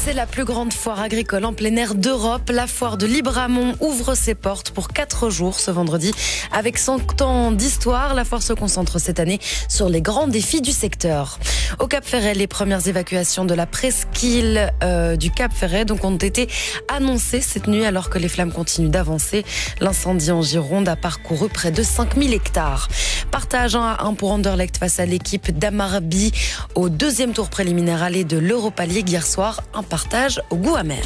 C'est la plus grande foire agricole en plein air d'Europe. La foire de Libramont ouvre ses portes pour 4 jours ce vendredi. Avec 100 ans d'histoire, la foire se concentre cette année sur les grands défis du secteur. Au Cap Ferret, les premières évacuations de la presqu'île du Cap Ferret ont été annoncées cette nuit alors que les flammes continuent d'avancer. L'incendie en Gironde a parcouru près de 5000 hectares. Partage 1-1 pour Anderlecht face à l'équipe d'Amarby au deuxième tour préliminaire aller de l'Europa League hier soir. Un partage au goût amer.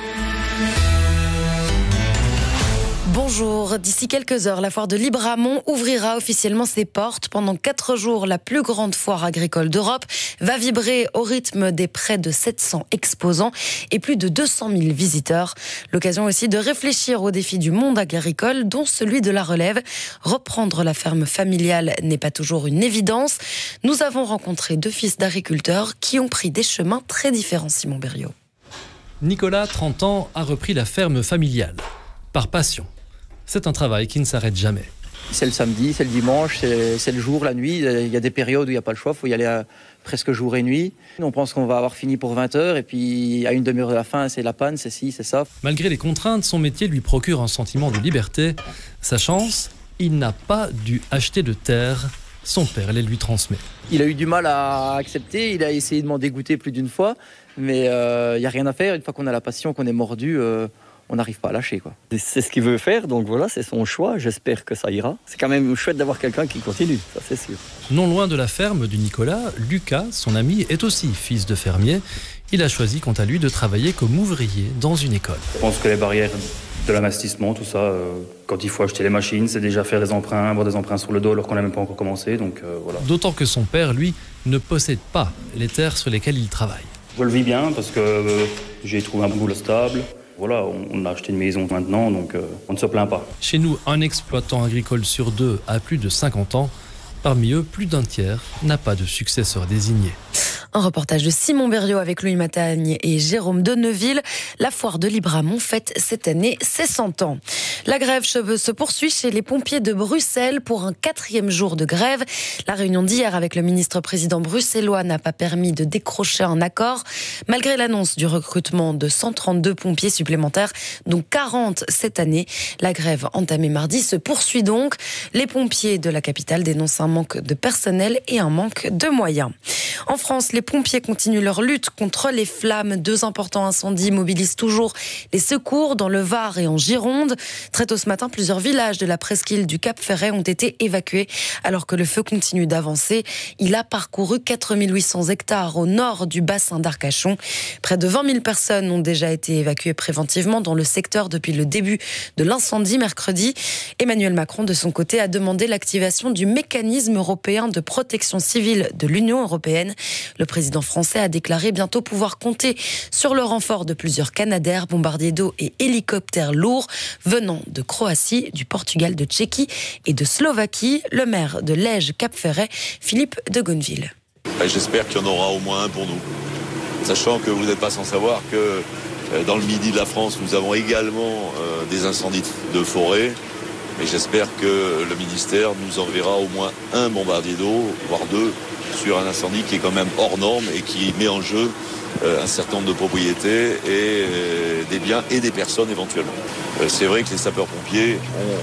Bonjour, d'ici quelques heures, la foire de Libramont ouvrira officiellement ses portes. Pendant 4 jours, la plus grande foire agricole d'Europe va vibrer au rythme des près de 700 exposants et plus de 200 000 visiteurs. L'occasion aussi de réfléchir aux défis du monde agricole, dont celui de la relève. Reprendre la ferme familiale n'est pas toujours une évidence. Nous avons rencontré 2 fils d'agriculteurs qui ont pris des chemins très différents, Simon Berriot. Nicolas, 30 ans, a repris la ferme familiale. Par passion. C'est un travail qui ne s'arrête jamais. C'est le samedi, c'est le dimanche, c'est le jour, la nuit. Il y a des périodes où il n'y a pas le choix, il faut y aller presque jour et nuit. On pense qu'on va avoir fini pour 20h et puis à une demi-heure de la fin, c'est la panne, c'est ci, c'est ça. Malgré les contraintes, son métier lui procure un sentiment de liberté. Sa chance, il n'a pas dû acheter de terre. Son père les lui transmet. Il a eu du mal à accepter, il a essayé de m'en dégoûter plus d'une fois, mais il n'y a rien à faire. Une fois qu'on a la passion, qu'on est mordu, on n'arrive pas à lâcher, quoi. C'est ce qu'il veut faire, donc voilà, c'est son choix. J'espère que ça ira. C'est quand même chouette d'avoir quelqu'un qui continue, ça c'est sûr. Non loin de la ferme de Nicolas, Lucas, son ami, est aussi fils de fermier. Il a choisi quant à lui de travailler comme ouvrier dans une école. Je pense que les barrières de l'amastissement, tout ça, quand il faut acheter les machines, c'est déjà faire des emprunts, avoir des emprunts sur le dos alors qu'on n'a même pas encore commencé, donc voilà. D'autant que son père, lui, ne possède pas les terres sur lesquelles il travaille. Je le vis bien parce que j'ai trouvé un boulot stable. Voilà, on a acheté une maison maintenant, donc on ne se plaint pas. Chez nous, un exploitant agricole sur 2 a plus de 50 ans. Parmi eux, plus d'un tiers n'a pas de successeur désigné. Un reportage de Simon Berriot avec Louis Matagne et Jérôme Deneville. La foire de Libramont fête cette année ses 100 ans. La grève se poursuit chez les pompiers de Bruxelles pour un 4e jour de grève. La réunion d'hier avec le ministre-président bruxellois n'a pas permis de décrocher un accord. Malgré l'annonce du recrutement de 132 pompiers supplémentaires, dont 40 cette année, la grève entamée mardi se poursuit donc. Les pompiers de la capitale dénoncent un manque de personnel et un manque de moyens. En France, les pompiers continuent leur lutte contre les flammes. 2 importants incendies mobilisent toujours les secours dans le Var et en Gironde. Très tôt ce matin, plusieurs villages de la presqu'île du Cap Ferret ont été évacués alors que le feu continue d'avancer. Il a parcouru 4800 hectares au nord du bassin d'Arcachon. Près de 20 000 personnes ont déjà été évacuées préventivement dans le secteur depuis le début de l'incendie mercredi. Emmanuel Macron, de son côté, a demandé l'activation du mécanisme européen de protection civile de l'Union européenne. Le président français a déclaré bientôt pouvoir compter sur le renfort de plusieurs Canadair, bombardiers d'eau et hélicoptères lourds venant de Croatie, du Portugal, de Tchéquie et de Slovaquie. Le maire de Lège-Cap-Ferret, Philippe de Gonneville. J'espère qu'il y en aura au moins un pour nous. Sachant que vous n'êtes pas sans savoir que dans le midi de la France, nous avons également des incendies de forêt. Mais j'espère que le ministère nous enverra au moins un bombardier d'eau, voire 2, sur un incendie qui est quand même hors norme et qui met en jeu un certain nombre de propriétés et des biens et des personnes éventuellement. C'est vrai que les sapeurs-pompiers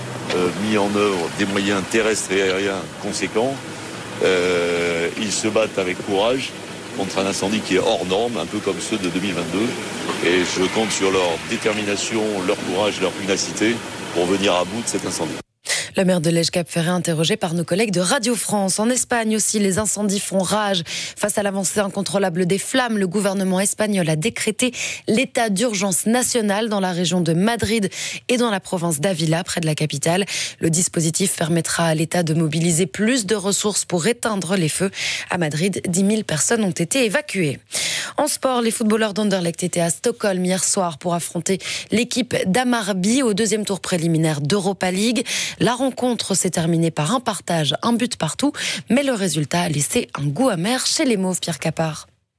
ont mis en œuvre des moyens terrestres et aériens conséquents. Ils se battent avec courage contre un incendie qui est hors norme, un peu comme ceux de 2022. Et je compte sur leur détermination, leur courage, leur pugnacité pour venir à bout de cet incendie. Le maire de Lège-Cap-Ferret interrogé par nos collègues de Radio France. En Espagne aussi, les incendies font rage. Face à l'avancée incontrôlable des flammes, le gouvernement espagnol a décrété l'état d'urgence nationale dans la région de Madrid et dans la province d'Ávila, près de la capitale. Le dispositif permettra à l'État de mobiliser plus de ressources pour éteindre les feux. À Madrid, 10 000 personnes ont été évacuées. En sport, les footballeurs d'Anderlecht étaient à Stockholm hier soir pour affronter l'équipe d'Amarby au 2e tour préliminaire d'Europa League. La rencontre s'est terminée par un partage, un but partout, mais le résultat a laissé un goût amer chez les Mauves, Pierre Capard.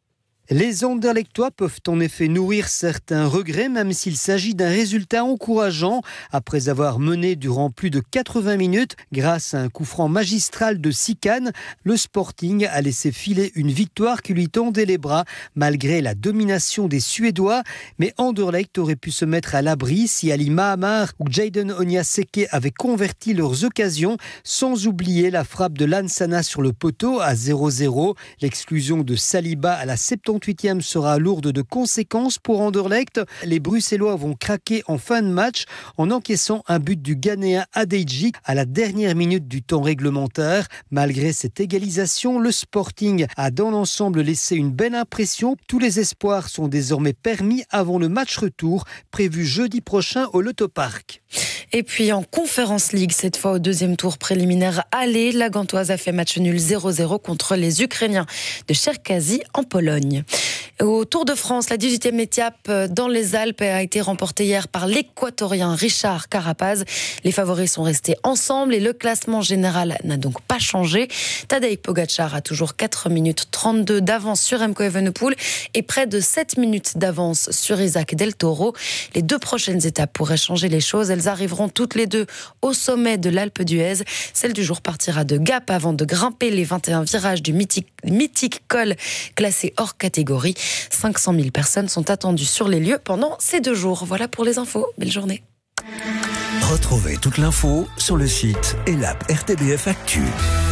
Les Anderlechtois peuvent en effet nourrir certains regrets, même s'il s'agit d'un résultat encourageant. Après avoir mené durant plus de 80 minutes, grâce à un coup franc magistral de Sikan, le Sporting a laissé filer une victoire qui lui tendait les bras, malgré la domination des Suédois. Mais Anderlecht aurait pu se mettre à l'abri si Ali Mahamar ou Jayden Onyaseke avaient converti leurs occasions, sans oublier la frappe de Lansana sur le poteau à 0-0. L'exclusion de Saliba à la 78e sera lourde de conséquences pour Anderlecht. Les Bruxellois vont craquer en fin de match en encaissant un but du Ghanéen Adeji à la dernière minute du temps réglementaire. Malgré cette égalisation, le Sporting a dans l'ensemble laissé une belle impression. Tous les espoirs sont désormais permis avant le match retour prévu jeudi prochain au Loto-Park. Et puis en Conference League, cette fois au deuxième tour préliminaire aller, la Gantoise a fait match nul 0-0 contre les Ukrainiens de Cherkazy en Pologne. Au Tour de France, la 18e étape dans les Alpes a été remportée hier par l'Équatorien Richard Carapaz. Les favoris sont restés ensemble et le classement général n'a donc pas changé. Tadej Pogačar a toujours 4 minutes 32 d'avance sur Remco Evenepoel et près de 7 minutes d'avance sur Isaac Del Toro. Les 2 prochaines étapes pourraient changer les choses. Elles arriveront toutes les deux au sommet de l'Alpe d'Huez. Celle du jour partira de Gap avant de grimper les 21 virages du mythique col classé hors catégorie. 500 000 personnes sont attendues sur les lieux pendant ces 2 jours. Voilà pour les infos. Belle journée. Retrouvez toute l'info sur le site et l'app RTBF Actu.